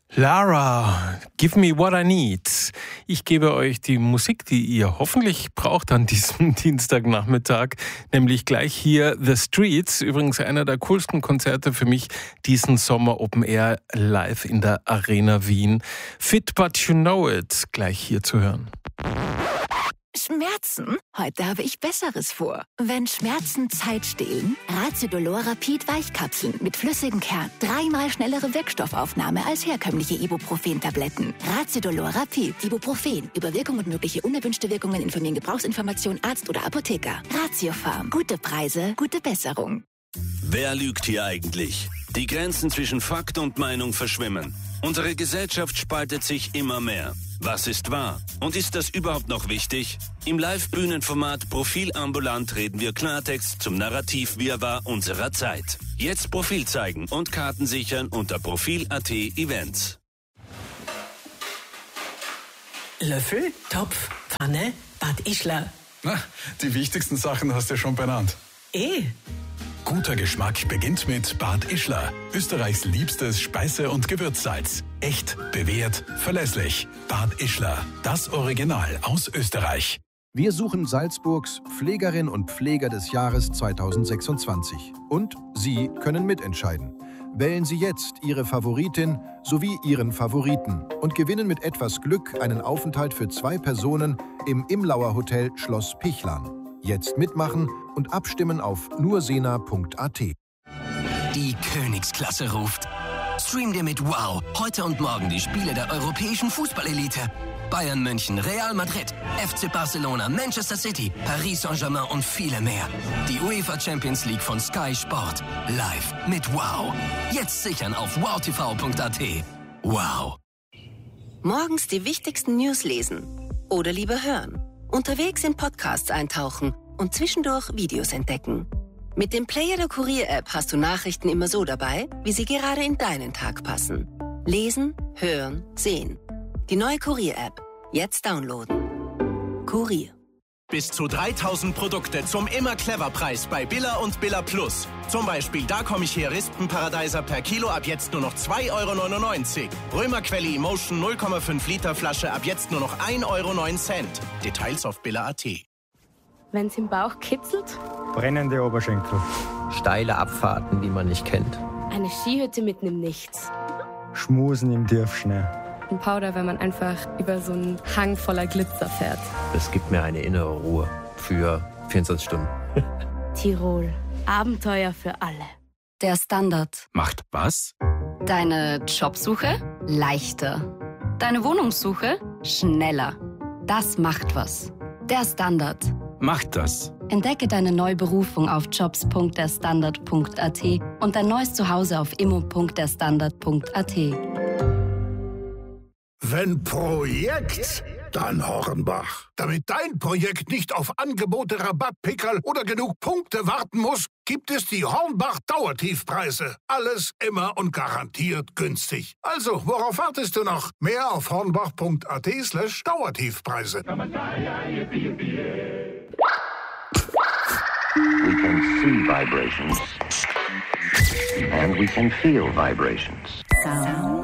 Lara, give me what I need. Ich gebe euch die Musik, die ihr hoffentlich braucht an diesem Dienstagnachmittag, nämlich gleich hier The Streets, übrigens einer der coolsten Konzerte für mich diesen Sommer, Open Air live in der Arena Wien. Fit But You Know It, gleich hier zu hören. Schmerzen? Heute habe ich Besseres vor. Wenn Schmerzen Zeit stehlen, Raziodolor Rapid Weichkapseln mit flüssigem Kern. 3-mal schnellere Wirkstoffaufnahme als herkömmliche Ibuprofen-Tabletten. Raziodolor Rapid, Ibuprofen. Über Wirkung und mögliche unerwünschte Wirkungen informieren Gebrauchsinformation Arzt oder Apotheker. Ratiofarm. Gute Preise, gute Besserung. Wer lügt hier eigentlich? Die Grenzen zwischen Fakt und Meinung verschwimmen. Unsere Gesellschaft spaltet sich immer mehr. Was ist wahr? Und ist das überhaupt noch wichtig? Im Live-Bühnenformat Profil ambulant reden wir Klartext zum Narrativ-Wirrwarr unserer Zeit. Jetzt Profil zeigen und Karten sichern unter Profil.at Events. Löffel, Topf, Pfanne, Bad Ischler. Na, die wichtigsten Sachen hast du schon benannt. Guter Geschmack beginnt mit Bad Ischler. Österreichs liebstes Speise- und Gewürzsalz. Echt, bewährt, verlässlich. Bad Ischler, das Original aus Österreich. Wir suchen Salzburgs Pflegerin und Pfleger des Jahres 2026. Und Sie können mitentscheiden. Wählen Sie jetzt Ihre Favoritin sowie Ihren Favoriten und gewinnen mit etwas Glück einen Aufenthalt für 2 Personen im Imlauer Hotel Schloss Pichlan. Jetzt mitmachen und abstimmen auf nursena.at. Die Königsklasse ruft. Stream dir mit Wow heute und morgen die Spiele der europäischen Fußballelite. Bayern München, Real Madrid, FC Barcelona, Manchester City, Paris Saint-Germain und viele mehr. Die UEFA Champions League von Sky Sport. Live mit Wow. Jetzt sichern auf wowtv.at. Wow. Morgens die wichtigsten News lesen oder lieber hören. Unterwegs in Podcasts eintauchen und zwischendurch Videos entdecken. Mit dem Player der Kurier-App hast du Nachrichten immer so dabei, wie sie gerade in deinen Tag passen. Lesen, hören, sehen. Die neue Kurier-App. Jetzt downloaden. Kurier. Bis zu 3000 Produkte zum Immer-Clever-Preis bei Billa und Billa Plus. Zum Beispiel Da komm ich her Rispenparadeiser per Kilo ab jetzt nur noch 2,99 €. Römerquelle Emotion 0,5 Liter Flasche ab jetzt nur noch 1,09 €. Details auf billa.at. Wenn's im Bauch kitzelt? Brennende Oberschenkel. Steile Abfahrten, die man nicht kennt. Eine Skihütte mitten im Nichts. Schmusen im Tiefschnee. Ein Powder, wenn man einfach über so einen Hang voller Glitzer fährt. Es gibt mir eine innere Ruhe für 24 Stunden. Tirol. Abenteuer für alle. Der Standard. Macht was? Deine Jobsuche? Leichter. Deine Wohnungssuche? Schneller. Das macht was. Der Standard. Macht das. Entdecke deine neue Berufung auf jobs.derstandard.at und dein neues Zuhause auf immo.derstandard.at. Wenn Projekt, dann Hornbach. Damit dein Projekt nicht auf Angebote, Rabattpickerl oder genug Punkte warten muss, gibt es die Hornbach Dauertiefpreise. Alles immer und garantiert günstig. Also, worauf wartest du noch? Mehr auf hornbach.at/Dauertiefpreise. We can see vibrations and we can feel vibrations. Sound